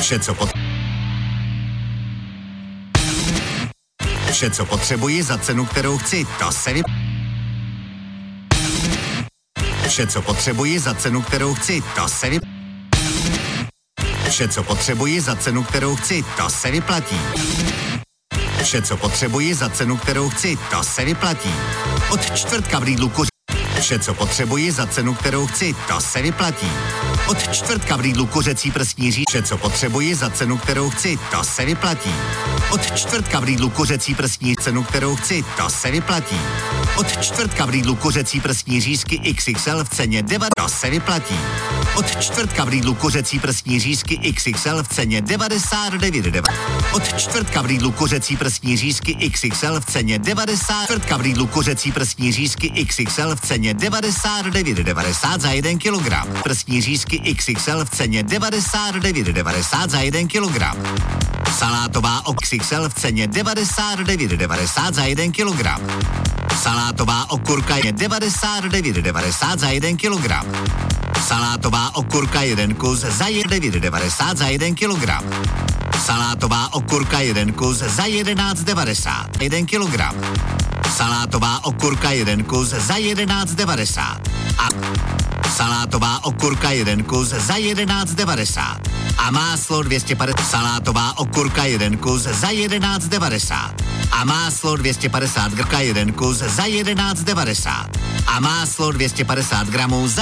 Vše, co potřebuji za cenu, kterou chci, to se Vše, co potřebuji za cenu, kterou chci, to se Vše, co potřebuji za cenu, kterou chci, to se vyplatí. Vše, co potřebuji za cenu, kterou chci, to se vyplatí. Od čtvrtka v Lidlu Vše, co potřebuji za cenu, kterou chci, to se vyplatí. Od čtvrtka v Lidlu kuřecí prsní řízky. Vše, co potřebuji za cenu, kterou chci, to se vyplatí. Od čtvrtka v Lidlu kuřecí prsní cenu, kterou chci, to se vyplatí. Od čtvrtka v Lidlu kuřecí prsní řízky XXL v ceně 9, to se vyplatí. Od čtvrtka v Lidlu kuřecí prsní řízky XXL v ceně 99,9. Od čtvrtka v Lidlu kuřecí prsní řízky XXL v ceně 90. Čtvrtka v Lidlu kuřecí prsní řízky XXL v ceně 99,90 za 1 kilogram. Prsní řízky XXL v ceně 99,90 za 1 kilogram. Salátová XXL v ceně 99,90 za 1 kilogram. Salátová okurka je 99,90 za 1 kilogram. Salátová okurka 1 kus za 9,90 za 1 kilogram. Salátová okurka 1 kus za 11,90 1 kilogram. Salátová okurka 1 kus za 11,90 a salátová okurka 1 kus za 11,90 a máslo 250. Salátová okurka 1 kus za 11,90 a máslo 250 gr. 1 kus za 11,90 a máslo 250 gramů za